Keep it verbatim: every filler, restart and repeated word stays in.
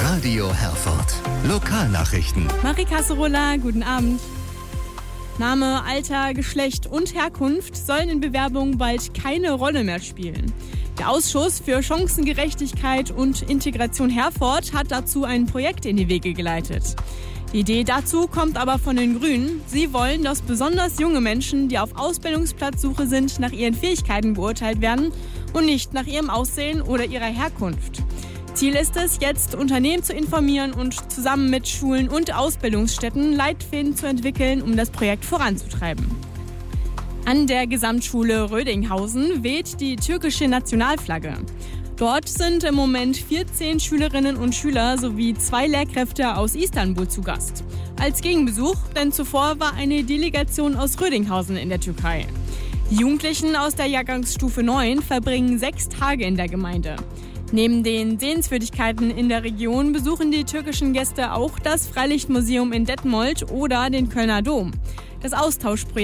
Radio Herford. Lokalnachrichten. Marie Kasserola, guten Abend. Name, Alter, Geschlecht und Herkunft sollen in Bewerbungen bald keine Rolle mehr spielen. Der Ausschuss für Chancengerechtigkeit und Integration Herford hat dazu ein Projekt in die Wege geleitet. Die Idee dazu kommt aber von den Grünen. Sie wollen, dass besonders junge Menschen, die auf Ausbildungsplatzsuche sind, nach ihren Fähigkeiten beurteilt werden und nicht nach ihrem Aussehen oder ihrer Herkunft. Ziel ist es, jetzt Unternehmen zu informieren und zusammen mit Schulen und Ausbildungsstätten Leitfäden zu entwickeln, um das Projekt voranzutreiben. An der Gesamtschule Rödinghausen weht die türkische Nationalflagge. Dort sind im Moment vierzehn Schülerinnen und Schüler sowie zwei Lehrkräfte aus Istanbul zu Gast. Als Gegenbesuch, denn zuvor war eine Delegation aus Rödinghausen in der Türkei. Die Jugendlichen aus der Jahrgangsstufe neun verbringen sechs Tage in der Gemeinde. Neben den Sehenswürdigkeiten in der Region besuchen die türkischen Gäste auch das Freilichtmuseum in Detmold oder den Kölner Dom. Das Austauschprojekt